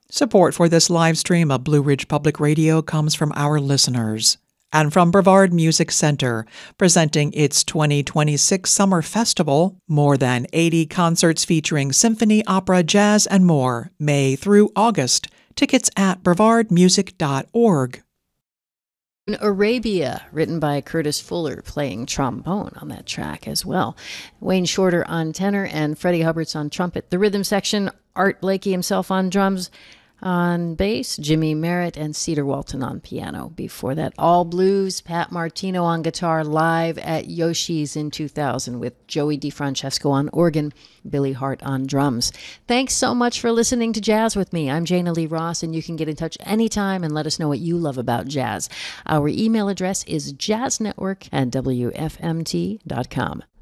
Support for this live stream of Blue Ridge Public Radio comes from our listeners and from Brevard Music Center, presenting its 2026 Summer Festival, more than 80 concerts featuring symphony, opera, jazz, and more, May through August. Tickets at brevardmusic.org. Arabia, written by Curtis Fuller, playing trombone on that track as well. Wayne Shorter on tenor and Freddie Hubbard's on trumpet. The rhythm section, Art Blakey himself on drums. On bass, Jimmy Merritt and Cedar Walton on piano. Before that, all blues, Pat Martino on guitar, live at Yoshi's in 2000 with Joey DeFrancesco on organ, Billy Hart on drums. Thanks so much for listening to Jazz with me. I'm Jana Lee Ross, and you can get in touch anytime and let us know what you love about jazz. Our email address is jazznetwork@wfmt.com.